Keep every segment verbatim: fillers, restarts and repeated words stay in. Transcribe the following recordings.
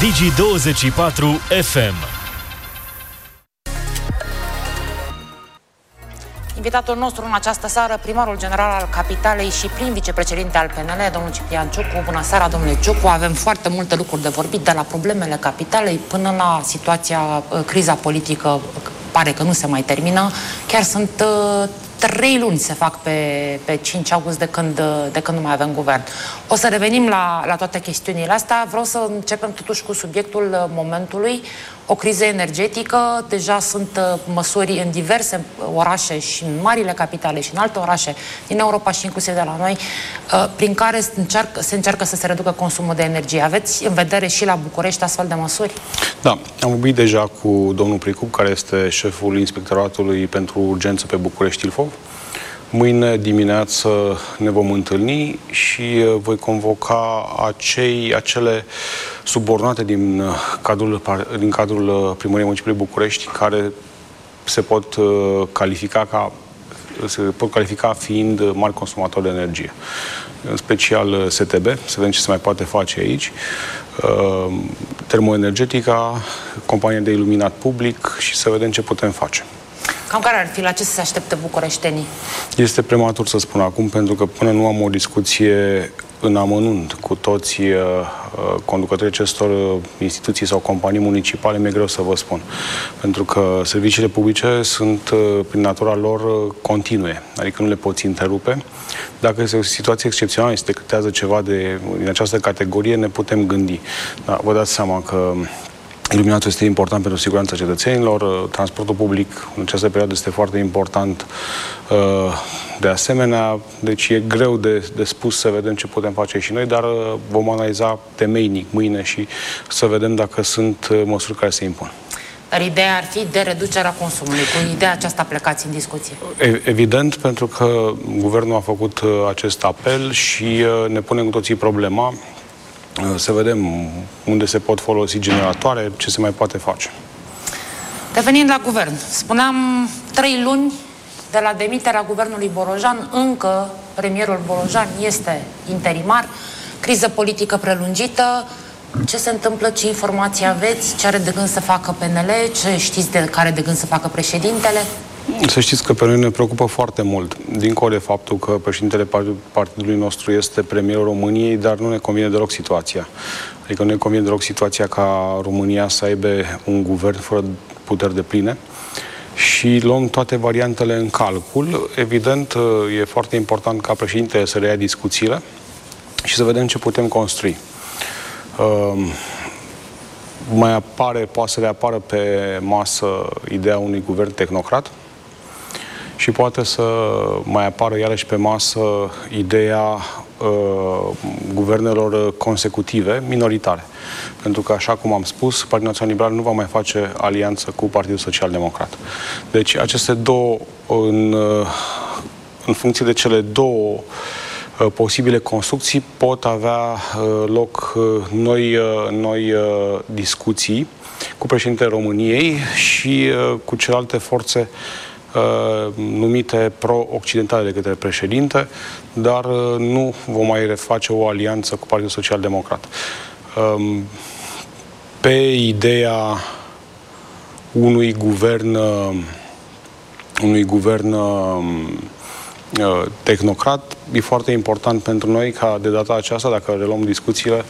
Digi douăzeci și patru F M. Invitatul nostru în această seară, primarul general al Capitalei și prim vicepreședinte al P N L, domnul Ciprian Ciucu. Bună seara, domnule Ciucu. Avem foarte multe lucruri de vorbit, de la problemele Capitalei până la situația, criza politică, pare că nu se mai termină. Chiar sunt uh, trei luni se fac pe, pe cinci august de când, de când nu mai avem guvern. O să revenim la, la toate chestiunile astea. Vreau să începem totuși cu subiectul momentului. O criză energetică, deja sunt uh, măsuri în diverse orașe și în marile capitale și în alte orașe din Europa și inclusiv de la noi, uh, prin care se încearcă, se încearcă să se reducă consumul de energie. Aveți în vedere și la București astfel de măsuri? Da, am vorbit deja cu domnul Pricup, care este șeful Inspectoratului pentru Urgență pe București-Ilfov. Mâine dimineață ne vom întâlni și voi convoca acei, acele subordonate din cadrul, din cadrul Primăriei Municipiului București care se pot califica ca se pot califica fiind mari consumatori de energie. În special S T B, să vedem ce se mai poate face aici. Termoenergetica, compania de iluminat public și să vedem ce putem face. Cam care ar fi, la ce să se aștepte bucureștenii? Este prematur să spun acum, pentru că până nu am o discuție în amănunt cu toți uh, conducătorii acestor instituții sau companii municipale, mi-e greu să vă spun. Pentru că serviciile publice sunt, uh, prin natura lor, uh, continue, adică nu le poți întrerupe. Dacă este o situație excepțională, se decretează ceva de, din această categorie, ne putem gândi. Dar vă dați seama că iluminatul este important pentru siguranța cetățenilor, transportul public în această perioadă este foarte important de asemenea, deci e greu de, de spus să vedem ce putem face și noi, dar vom analiza temeinic mâine și să vedem dacă sunt măsuri care se impun. Dar ideea ar fi de reducerea consumului. Cu ideea aceasta plecați în discuție. Evident, pentru că guvernul a făcut acest apel și ne punem cu toții problema să vedem unde se pot folosi generatoare, ce se mai poate face. Revenind la guvern, spuneam trei luni de la demiterea guvernului Bolojan, încă premierul Bolojan este interimar, criză politică prelungită. Ce se întâmplă, ce informații aveți, ce are de gând să facă P N L, ce știți de care de gând să facă președintele? Să știți că pe noi ne preocupă foarte mult, dincolo de faptul că președintele partidului nostru este premierul României, dar nu ne convine deloc situația. Adică nu ne convine deloc situația ca România să aibă un guvern fără puteri depline și luăm toate variantele în calcul. Evident, e foarte important ca președintele să reia discuțiile și să vedem ce putem construi. Uh, mai apare, poate să reapară pe masă ideea unui guvern tehnocrat și poate să mai apară iarăși pe masă ideea uh, guvernelor consecutive, minoritare. Pentru că, așa cum am spus, Partidul Național Liberal nu va mai face alianță cu Partidul Social Democrat. Deci, aceste două, în, în funcție de cele două posibile construcții, pot avea uh, loc uh, noi, uh, noi uh, discuții cu președintele României și uh, cu celelalte forțe uh, numite pro-occidentale de către președinte, dar uh, nu vom mai reface o alianță cu Partidul Social Democrat. Uh, pe ideea unui guvern uh, unui guvern uh, tehnocrat, e foarte important pentru noi ca de data aceasta, dacă reluăm discuțiile,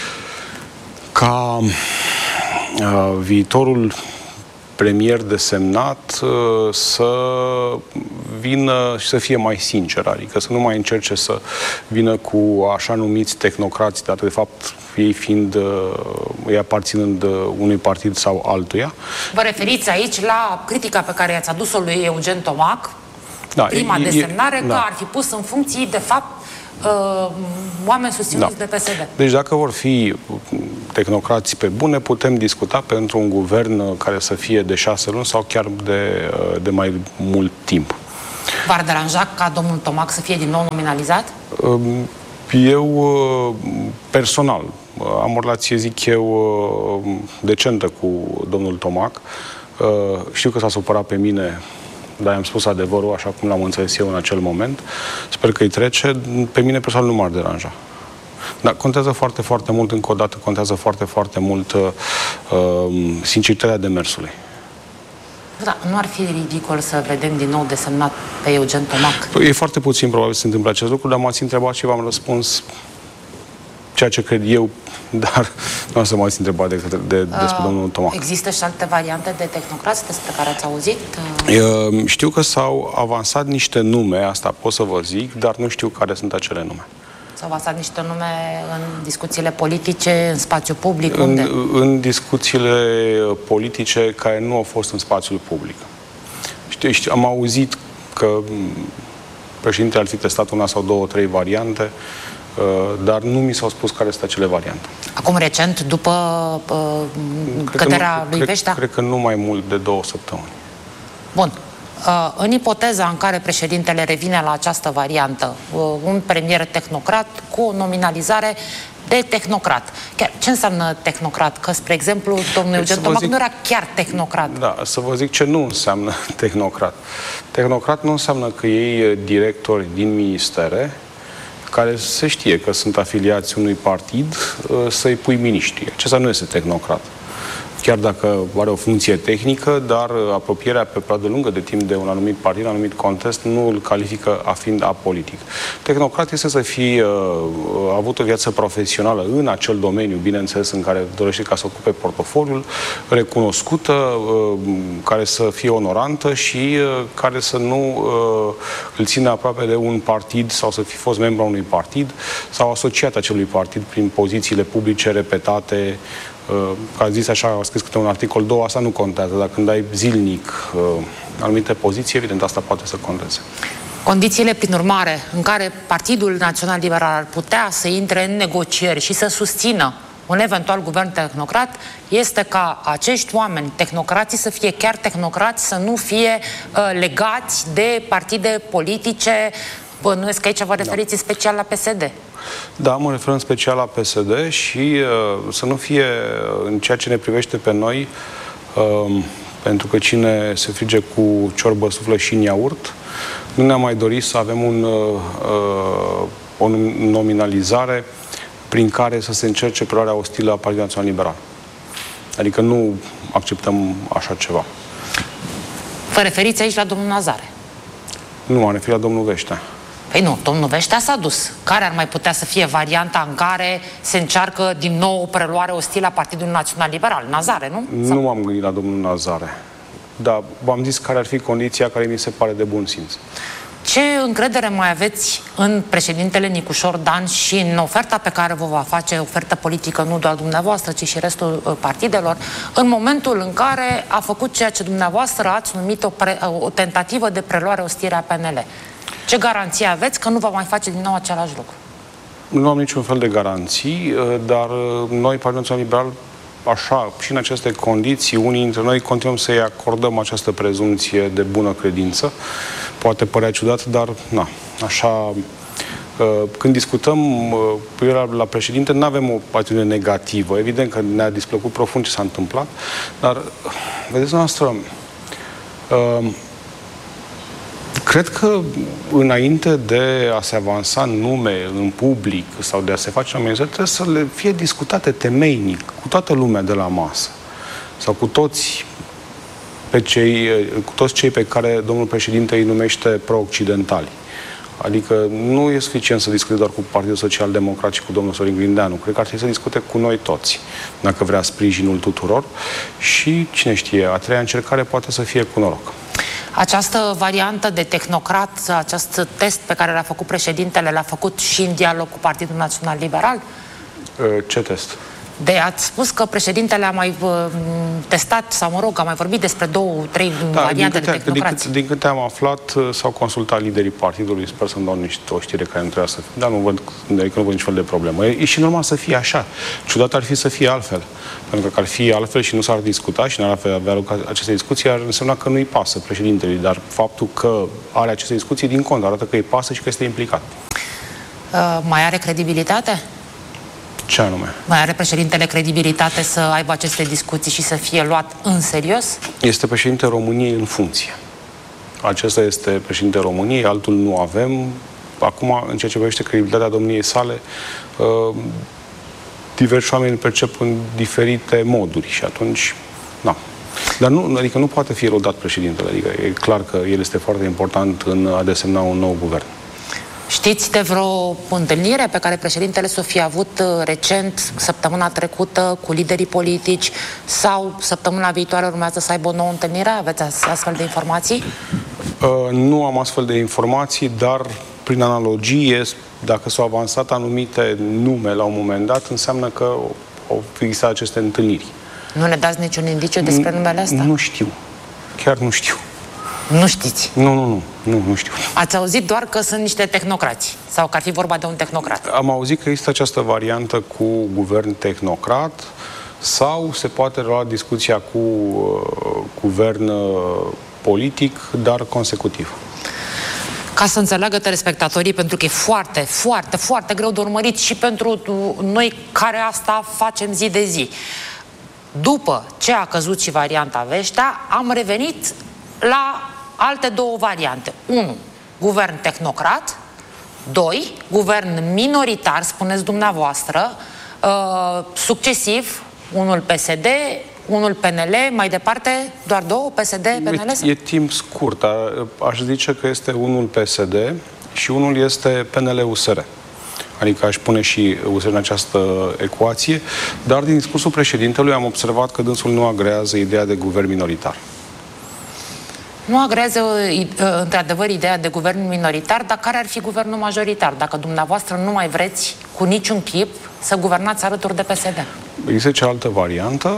ca uh, viitorul premier desemnat uh, să vină și să fie mai sincer, adică să nu mai încerce să vină cu așa numiți tehnocrați, dar de fapt ei fiind, uh, ei aparținând uh, unui partid sau altuia. Vă referiți aici la critica pe care i-ați adus-o lui Eugen Tomac, da, prima e, desemnare, e, că da. ar fi pus în funcții, de fapt, uh, oameni susținuți da. de P S D. Deci dacă vor fi tehnocrați pe bune, putem discuta pentru un guvern care să fie de șase luni sau chiar de, de mai mult timp. V-ar deranja ca domnul Tomac să fie din nou nominalizat? Eu, personal, am o relație, zic eu, decentă cu domnul Tomac. Știu că s-a supărat pe mine, dar i-am spus adevărul, așa cum l-am înțeles eu în acel moment. Sper că îi trece. Pe mine personal nu m-ar deranja. Dar contează foarte, foarte mult, încă o dată, contează foarte, foarte mult uh, sinceritatea demersului. Da, nu ar fi ridicol să vedem din nou desemnat pe Eugen Tomac? E foarte puțin probabil să se întâmple acest lucru, dar m-ați întrebat și v-am răspuns ceea ce cred eu, dar nu o să m-ați întrebat de, de, de, despre uh, domnul Tomac. Există și alte variante de tehnocrați despre care ați auzit? Uh, știu că s-au avansat niște nume, asta pot să vă zic, dar nu știu care sunt acele nume. S-au avansat niște nume în discuțiile politice, în spațiu public? În, unde? în discuțiile politice care nu au fost în spațiul public. Știu, știu, am auzit că președintele ar fi testat una sau două, trei variante, dar nu mi s-au spus care sunt acele variante. Acum, recent, după uh, căderea lui cred, Veștea? Cred că nu mai mult de două săptămâni. Bun. Uh, în ipoteza în care președintele revine la această variantă, uh, un premier tehnocrat cu o nominalizare de tehnocrat. Chiar, ce înseamnă tehnocrat? Că, spre exemplu, domnul Eugen Tomac nu era chiar tehnocrat. Da, să vă zic ce nu înseamnă tehnocrat. Tehnocrat nu înseamnă că iei directori din ministere care se știe că sunt afiliați unui partid, să-i pui miniștri. Acesta nu este tehnocrat. Chiar dacă are o funcție tehnică, dar apropierea pe perioadă lungă de timp de un anumit partid, un anumit context, nu îl califică a fiind apolitic. Tehnocrat este să fie uh, avut o viață profesională în acel domeniu, bineînțeles, în care dorește ca să ocupe portofoliul, recunoscută, uh, care să fie onorantă și uh, care să nu uh, îl țină aproape de un partid sau să fi fost membru a unui partid sau asociat acelui partid prin pozițiile publice repetate. Ca a zis așa, a scris câte un articol, două, asta nu contează. Dar când ai zilnic uh, anumite poziții, evident, asta poate să conteze. Condițiile, prin urmare, în care Partidul Național Liberal ar putea să intre în negocieri și să susțină un eventual guvern tehnocrat, este ca acești oameni, tehnocrații, să fie chiar tehnocrați, să nu fie uh, legați de partide politice. Bănuiesc că aici vă referiți da. special la P S D. Da, mă refer în special la P S D și uh, să nu fie, în ceea ce ne privește pe noi, uh, pentru că cine se frige cu ciorbă suflă și în iaurt, nu ne-am mai dorit să avem un, uh, o nominalizare prin care să se încerce preluarea ostilă a Partidului Național Liberal. Adică nu acceptăm așa ceva. Vă referiți aici la domnul Nazare? Nu, m-am referit la domnul Veștea. Păi nu, domnul Veștea s-a dus. Care ar mai putea să fie varianta în care se încearcă din nou o preluare ostilă a Partidului Național Liberal? Nazare, nu? Nu m-am gândit la domnul Nazare. Dar v-am zis care ar fi condiția care mi se pare de bun simț. Ce încredere mai aveți în președintele Nicușor Dan și în oferta pe care vă va face, ofertă politică nu doar dumneavoastră, ci și restul partidelor, în momentul în care a făcut ceea ce dumneavoastră ați numit o, pre, o tentativă de preluare ostilă a P N L? Ce garanție aveți că nu va mai face din nou același lucru? Nu am niciun fel de garanții, dar noi, Partidul Național Liberal, așa, și în aceste condiții, unii dintre noi continuăm să-i acordăm această prezumție de bună credință. Poate părea ciudat, dar na, așa, când discutăm la, la președinte, nu avem o atitudine negativă. Evident că ne-a displăcut profund ce s-a întâmplat, dar, vedeți, noastră, cred că înainte de a se avansa nume în public sau de a se face nominalizări, trebuie să le fie discutate temeinic cu toată lumea de la masă sau cu toți, pe cei, cu toți cei pe care domnul președinte îi numește pro-occidentali. Adică nu e suficient să discute doar cu Partidul Social Democrat și cu domnul Sorin Grindeanu. Cred că ar trebui să discute cu noi toți, dacă vrea sprijinul tuturor. Și, cine știe, a treia încercare poate să fie cu noroc. Această variantă de tehnocrat, acest test pe care l-a făcut președintele, l-a făcut și în dialog cu Partidul Național Liberal? Ce test? De ați spus că președintele a mai uh, testat, sau mă rog, a mai vorbit despre două, trei da, variante câte, de tehnocrație. Din, din câte am aflat, s-au consultat liderii partidului, sper să-mi dau niște o știre care nu trebuia să fie, dar nu văd, adică nu văd nici fel de problemă. E, e și normal să fie așa. Ciudat ar fi să fie altfel. Pentru că ar fi altfel și nu s-ar discuta și n-ar avea loc aceste discuții, ar însemna că nu-i pasă președintelui, dar faptul că are aceste discuții, din cont, arată că îi pasă și că este implicat. Uh, mai are credibilitate? Ce anume? Mai are președintele credibilitate să aibă aceste discuții și să fie luat în serios? Este președinte României în funcție. Acesta este președinte României, altul nu avem. acum, în ceea ce privește credibilitatea domniei sale, uh, diversi oameni percep în diferite moduri și atunci, da. Dar nu, adică nu poate fi erodat președintele, adică e clar că el este foarte important în a desemna un nou guvern. Știți de vreo întâlnire pe care președintele s-o fi avut recent, săptămâna trecută, cu liderii politici sau săptămâna viitoare urmează să aibă o nouă întâlnire? Aveți astfel de informații? Uh, nu am astfel de informații, dar prin analogie, dacă s-au avansat anumite nume la un moment dat, înseamnă că au existat aceste întâlniri. Nu ne dați niciun indiciu despre numele astea? Nu știu. Chiar nu știu. Nu știți? Nu, nu, nu, nu, nu știu. Ați auzit doar că sunt niște tehnocrați sau că ar fi vorba de un tehnocrat? Am auzit că există această variantă cu guvern tehnocrat sau se poate lua discuția cu uh, guvern uh, politic, dar consecutiv. Ca să înțeleagă telespectatorii, pentru că e foarte, foarte, foarte greu de urmărit și pentru noi care asta facem zi de zi. După ce a căzut și varianta Veștea, am revenit la alte două variante. unu. Guvern tehnocrat. doi. Guvern minoritar, spuneți dumneavoastră, uh, succesiv, unul P S D, unul P N L, mai departe, doar două, P S D, P N L? E, e timp scurt. A, aș zice că este unul P S D și unul este P N L U S R. Adică aș pune și U S R în această ecuație, dar din discursul președintelui am observat că dânsul nu agrează ideea de guvern minoritar. Nu agrează, într-adevăr, ideea de guvern minoritar, dar care ar fi guvernul majoritar, dacă dumneavoastră nu mai vreți cu niciun chip să guvernați alături de P S D? Există cealaltă variantă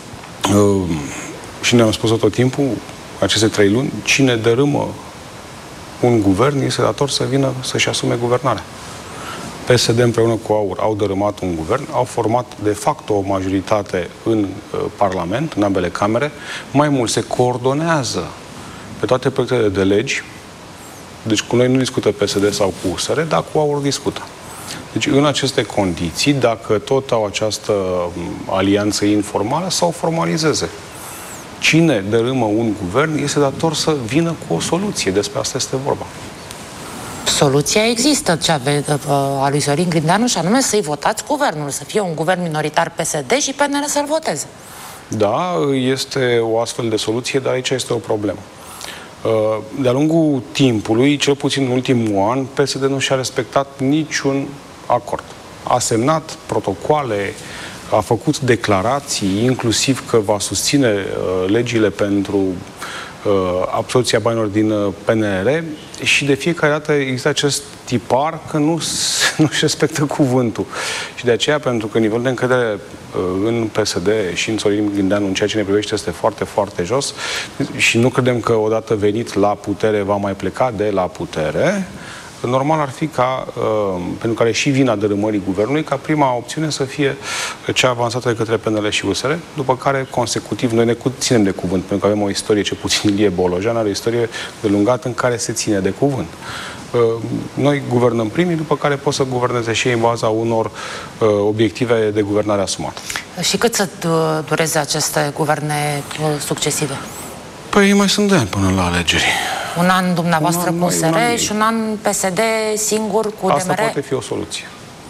și ne-am spus-o tot timpul, aceste trei luni, cine dărâmă un guvern este dator să vină să-și asume guvernarea. P S D împreună cu AUR au dărâmat un guvern, au format de fapt o majoritate în uh, Parlament, în ambele camere. Mai mult, se coordonează pe toate proiectele de legi. Deci cu noi nu discută P S D sau cu U S R, dar cu AUR discută. Deci în aceste condiții, dacă tot au această alianță informală, să o formalizeze. Cine dărâmă un guvern este dator să vină cu o soluție. Despre asta este vorba. Soluția există, cea a lui Sorin Grindeanu, și anume să-i votați guvernul, să fie un guvern minoritar P S D și P N L să-l voteze. Da, este o astfel de soluție, dar aici este o problemă. De-a lungul timpului, cel puțin în ultimul an, P S D nu și-a respectat niciun acord. A semnat protocoale, a făcut declarații, inclusiv că va susține uh, legile pentru uh, absorbția banilor din uh, P N R R și de fiecare dată există acest tipar că nu nu-și respectă cuvântul. Și de aceea, pentru că nivelul de încredere uh, în P S D și în Sorin Grindeanu în ceea ce ne privește este foarte, foarte jos și nu credem că odată venit la putere va mai pleca de la putere, normal ar fi ca, uh, pentru care și vina dărâmării guvernului, ca prima opțiune să fie cea avansată de către P N L și U S R, după care, consecutiv, noi ne ținem de cuvânt, pentru că avem o istorie, ce puțin Ilie Bolojan are o istorie delungată în care se ține de cuvânt. Uh, noi guvernăm primii, după care pot să guverneze și ei în baza unor uh, obiective de guvernare asumate. Și cât să dureze aceste guverne succesive? Păi mai sunt de ani până la alegeri. Un an dumneavoastră un an, cu U S R și un an P S D singur cu U D M R? Asta poate fi o soluție.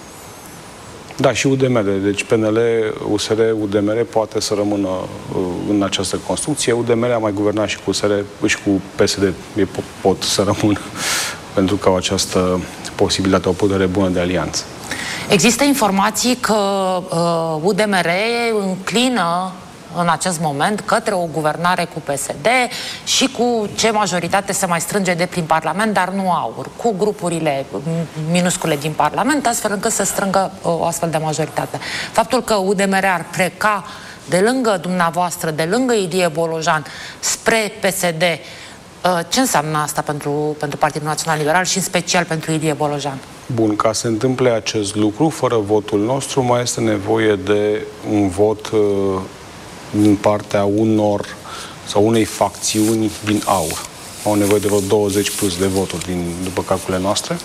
Da, și U D M R. Deci P N L, U S R, U D M R poate să rămână uh, în această construcție. U D M R a mai guvernat și cu U S R și cu P S D. Ei pot, pot să rămână pentru că au această posibilitate, o putere bună de alianță. Există informații că uh, U D M R înclină în acest moment către o guvernare cu P S D și cu ce majoritate se mai strânge de prin Parlament, dar nu AUR, cu grupurile minuscule din Parlament, astfel încât să strângă o astfel de majoritate. Faptul că U D M R ar pleca de lângă dumneavoastră, de lângă Ilie Bolojan, spre P S D, ce înseamnă asta pentru, pentru Partidul Național Liberal și în special pentru Ilie Bolojan? Bun, ca să se întâmple acest lucru, fără votul nostru, mai este nevoie de un vot uh, din partea unor sau unei facțiuni din AUR. Au nevoie de vreo douăzeci plus de voturi din, după calculele noastre.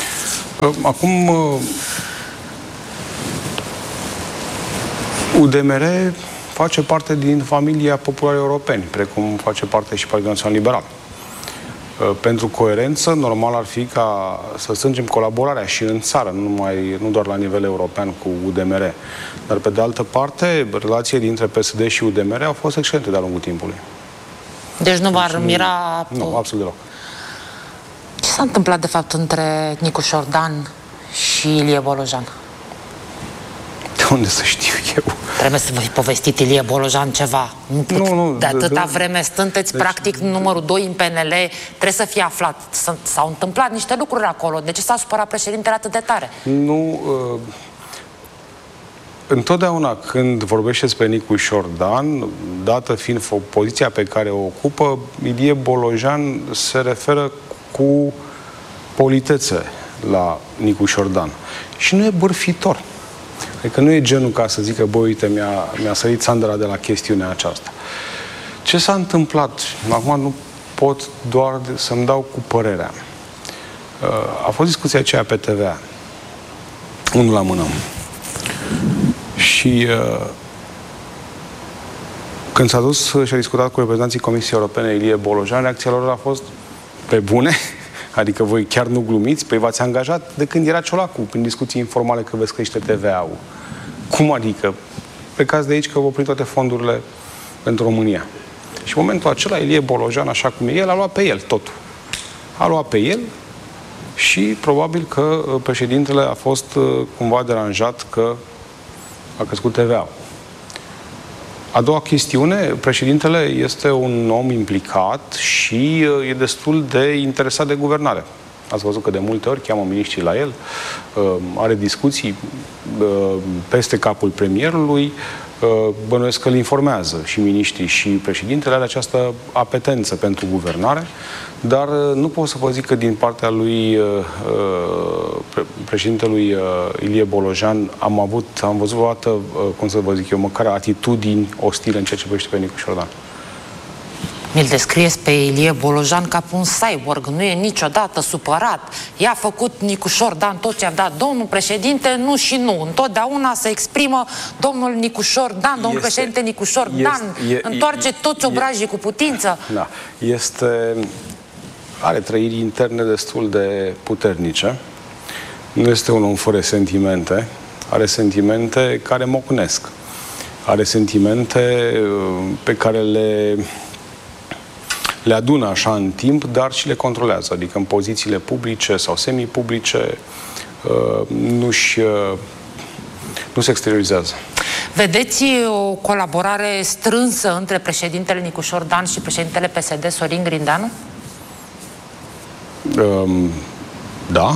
Acum, U D M R face parte din familia popularilor europeni, precum face parte și Partidul Național Liberal. Pentru coerență, normal ar fi ca să strângem colaborarea și în țară, nu, numai, nu doar la nivel european cu U D M R. Dar, pe de altă parte, relațiile dintre P S D și U D M R au fost excelente de-a lungul timpului. Deci nu v-ar mira... Nu, absolut deloc. Ce s-a întâmplat, de fapt, între Nicu Șordan și Ilie Bolojan? De unde să știu eu? Trebuie să vă fi povestit Ilie Bolojan ceva. Nu, put... nu, nu, de atâta de, vreme sunteți, deci, practic, numărul doi în P N L, trebuie să fie aflat. S-au întâmplat niște lucruri acolo. De ce s-a supărat președintele atât de tare? Nu... Uh... Întotdeauna când vorbește despre Nicu Șordan, dată fiind poziția pe care o ocupă, Ilie Bolojan se referă cu politețe la Nicu Șordan. Și nu e bârfitor. Adică nu e genul ca să zică, băi, uite, mi-a, mi-a sărit țandăra de la chestiunea aceasta. Ce s-a întâmplat? Acum nu pot doar să-mi dau cu părerea. A fost discuția aceea pe T V A. Unul la mână. Și uh, când s-a dus și a discutat cu reprezentanții Comisiei Europene, Ilie Bolojan, reacția lor a fost pe bune, adică voi chiar nu glumiți, păi v-ați angajat de când era Ciolacu, prin discuții informale, că veți crește T V A-ul. Cum adică? Plecați de aici că vă prind toate fondurile pentru România. Și în momentul acela, Ilie Bolojan, așa cum e el, a luat pe el totul. A luat pe el și probabil că președintele a fost cumva deranjat că a crescut T V A-ul. A doua chestiune, președintele este un om implicat și e destul de interesat de guvernare. Ați văzut că de multe ori cheamă miniștrii la el, are discuții peste capul premierului, bănuiesc că îl informează și miniștrii și președintele, are această apetență pentru guvernare, dar nu pot să vă zic că din partea lui președintelui Ilie Bolojan am avut, am văzut o dată, cum să vă zic eu, măcar atitudini ostile în ceea ce privește pe Nicu Șordan. Mi-l descrieți pe Ilie Bolojan ca pe un cyborg, nu e niciodată supărat. I-a făcut Nicu Șordan tot ce a dat domnul președinte, nu și nu. Întotdeauna se exprimă domnul Nicu Șordan, domnul este, președinte Nicu Șordan, este, întoarce e, toți obrajii e, cu putință. Da, este... are trăiri interne destul de puternice. Nu este un om fără sentimente. Are sentimente care mocnesc. Are sentimente pe care le... le adună așa în timp, dar și le controlează. Adică în pozițiile publice sau semi-publice nu-și, nu se exteriorizează. Vedeți o colaborare strânsă între președintele Nicu Șordan și președintele P S D, Sorin Grindeanu? Um, da.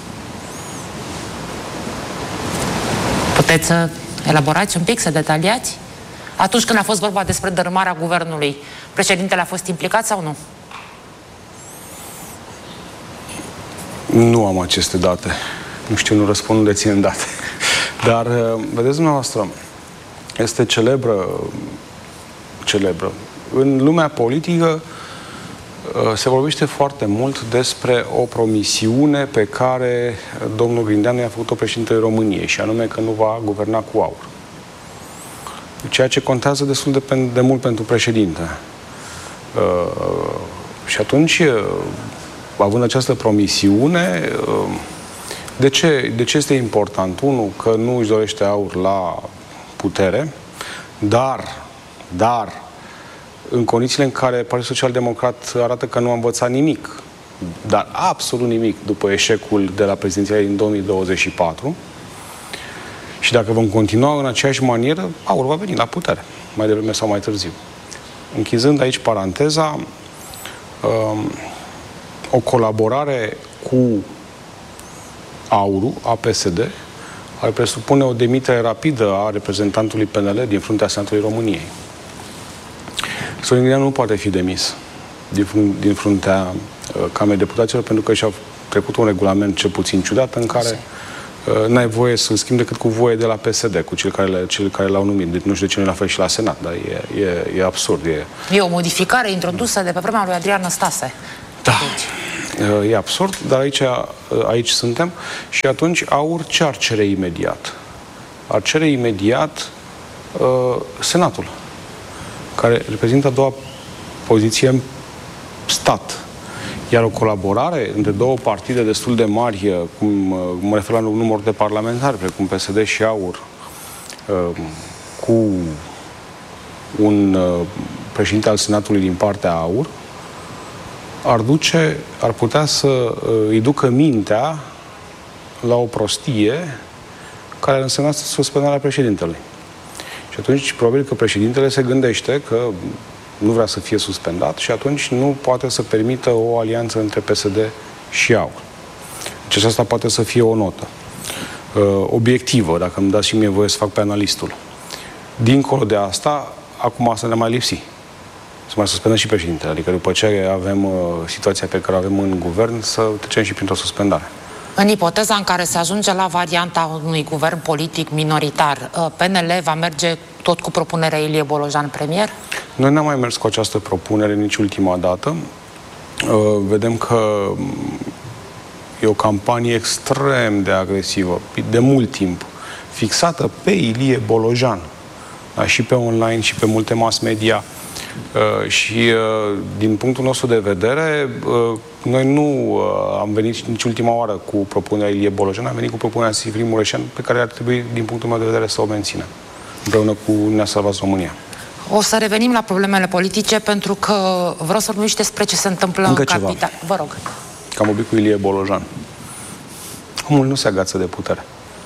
Puteți să elaborați un pic, să detaliați? Atunci când a fost vorba despre dărâmarea guvernului, președintele a fost implicat sau nu? Nu am aceste date. Nu știu, nu răspund, nu dețin date. Dar, vedeți dumneavoastră, este celebră, celebră. În lumea politică se vorbește foarte mult despre o promisiune pe care domnul Grindeanu i-a făcut-o președintele României, și anume că nu va guverna cu aur. Ceea ce contează destul de, de mult pentru președinte. Uh, și atunci, uh, având această promisiune, uh, de ce, de ce este important? Unu, că nu își dorește aur la putere, dar, dar, în condițiile în care Partidul Social-Democrat arată că nu a învățat nimic, dar absolut nimic, după eșecul de la prezidențiale din două mii douăzeci și patru, și dacă vom continua în aceeași manieră, aur va veni la putere, mai devreme sau mai târziu. Închizând aici paranteza, um, o colaborare cu aurul, A P S D, ar presupune o demitere rapidă a reprezentantului P N L din fruntea Senatului României. Sorin Grindeanu nu poate fi demis din, frun din fruntea uh, Camerei Deputaților, pentru că și-a trecut un regulament cel puțin ciudat în care n-ai voie să-l schimbi decât cu voie de la P S D, cu cel care, cel care l-au numit. Deci nu știu de ce nu l-a făcut și la Senat, dar e, e, e absurd. E... e o modificare introdusă de pe vremea lui Adrian Năstase. Da, deci. E absurd, dar aici, aici suntem. Și atunci aur ce ar cere imediat? Ar cere imediat uh, Senatul, care reprezintă a doua poziție în stat. Iar o colaborare între două partide destul de mari, cum mă refer la numărul de parlamentari, precum P S D și AUR, cu un președinte al Senatului din partea AUR, ar duce, ar putea să îi ducă mintea la o prostie care ar însemna suspendarea președintelui. Și atunci, probabil că președintele se gândește că nu vrea să fie suspendat și atunci nu poate să permită o alianță între P S D și AUR. Deci asta poate să fie o notă uh, obiectivă, dacă îmi dați și mie voie să fac pe analistul. Dincolo de asta, acum să ne mai lipsi. Să mai suspendăm și președintele. Adică după ce avem uh, situația pe care o avem în guvern, să trecem și printr-o suspendare. În ipoteza în care se ajunge la varianta unui guvern politic minoritar, P N L va merge tot cu propunerea Ilie Bolojan premier? Noi n-am mai mers cu această propunere nici ultima dată. Vedem că e o campanie extrem de agresivă, de mult timp, fixată pe Ilie Bolojan, da? Și pe online și pe multe mass media. Uh, și uh, din punctul nostru de vedere, uh, noi nu uh, am venit nici ultima oară cu propunerea Ilie Bolojan, am venit cu propunerea Sifrin Mureșan, pe care ar trebui, din punctul meu de vedere, să o menținem, împreună cu Ne Salvați România. O să revenim la problemele politice, pentru că vreau să vorbim și despre ce se întâmplă Încă în ceva. capital. Vă rog. Că am vorbit cu Ilie Bolojan. Omul nu se agață de putere.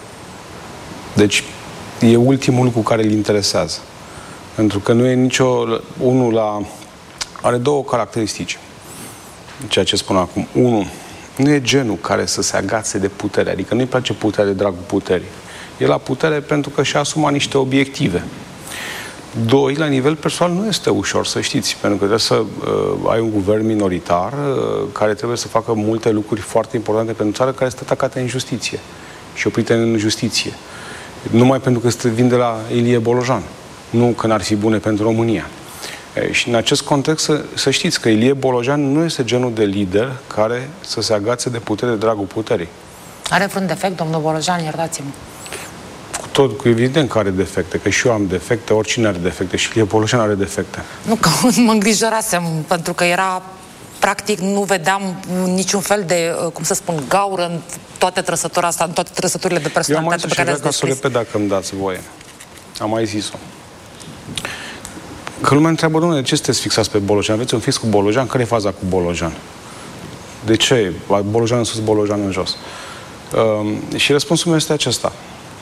Deci, e ultimul lucru care îl interesează. Pentru că nu e nicio... Unul la... Are două caracteristici. Ceea ce spun acum. Unu, nu e genul care să se agațe de putere. Adică nu-i place puterea de dragul puterii. E la putere pentru că și-a asumat niște obiective. Doi, la nivel personal nu este ușor, să știți. Pentru că trebuie să uh, ai un guvern minoritar uh, care trebuie să facă multe lucruri foarte importante pentru țară, care este atacată în justiție și oprite în justiție. Numai pentru că vin de la Ilie Bolojan. Nu că n-ar fi bune pentru România. E, și în acest context să, să știți că Ilie Bolojan nu este genul de lider care să se agațe de putere de dragul puterii. Are vreun defect, domnul Bolojan? Iertați-mă. Cu tot, cu evident că are defecte, că și eu am defecte, oricine are defecte și Ilie Bolojan are defecte. Nu, că mă îngrijorasem, pentru că era, practic, nu vedeam niciun fel de, cum să spun, gaură în toate trăsătura asta, în toate trăsăturile de personalitate pe care le-ați descris. Eu am mai zis și vreau ca să o repet, dacă îmi dați voie. Am mai zis-o. Că lumea întreabă, domnule, de ce sunteți fixați pe Bolojan? Aveți un fix cu Bolojan? Care e faza cu Bolojan? De ce? Bolojan în sus, Bolojan în jos. Uh, și răspunsul meu este acesta.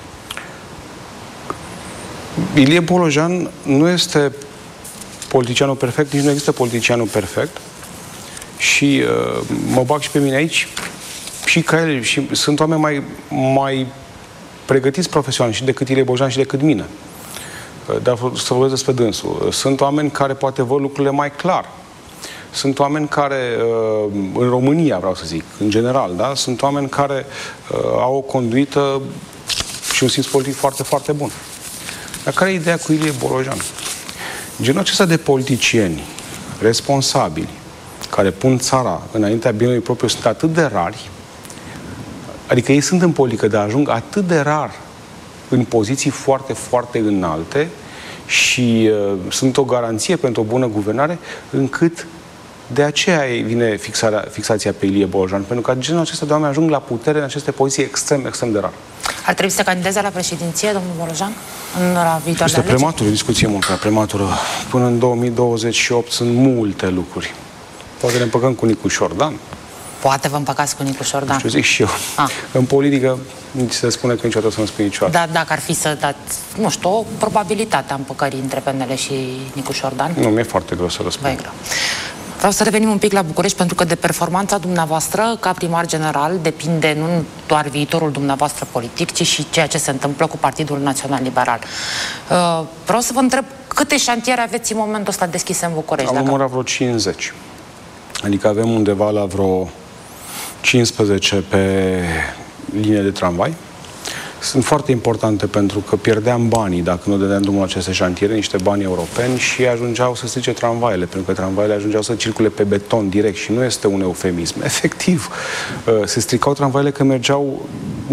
Ilie Bolojan nu este politicianul perfect, nici nu există politicianul perfect. Și uh, mă bag și pe mine aici, și ca el, și sunt oameni mai, mai pregătiți profesional și decât Ilie Bolojan și decât mine. Dar să vorbesc despre dânsul. Sunt oameni care poate văd lucrurile mai clar. Sunt oameni care, în România, vreau să zic, în general, da? Sunt oameni care au o conduită și un simț politic foarte, foarte bun. Dar care e ideea cu Ilie Bolojan? Genul acesta de politicieni responsabili, care pun țara înaintea binelui propriu, sunt atât de rari, adică ei sunt în politică, dar ajung atât de rar în poziții foarte, foarte înalte și uh, sunt o garanție pentru o bună guvernare, încât de aceea vine fixarea, fixația pe Ilie Bolojan, pentru că genul acesta de oameni ajung la putere în aceste poziții extrem, extrem de rar. Ar trebui să candideze la președinție, domnul Bolojan, în la viitoare Este prematură, discuție mult prea prematură. Până în două mii douăzeci și opt sunt multe lucruri. Poate ne împăcăm cu Nicu Șordan. Poate vă împăcați cu Nicu Șordan. Nu știu, zic și eu. Ah. În politică se spune că niciodată să nu spui niciodată. Da, dacă ar fi să dați, nu știu, o probabilitate a împăcării între P N L și Nicu Șordan? Nu, mi-e foarte greu să răspund. Greu. Vreau să revenim un pic la București, pentru că de performanța dumneavoastră, ca primar general, depinde nu doar viitorul dumneavoastră politic, ci și ceea ce se întâmplă cu Partidul Național Liberal. Uh, vreau să vă întreb, câte șantiere aveți în momentul ăsta deschise în București? Am dacă... numărat vreo cincizeci. Adică avem undeva la vreo cincisprezece pe linie de tramvai. Sunt foarte importante pentru că pierdeam banii dacă nu dădeam drumul aceste șantiere, niște bani europeni, și ajungeau să strice tramvaiele, pentru că tramvaiele ajungeau să circule pe beton direct și nu este un eufemism. Efectiv, se stricau tramvaiele că mergeau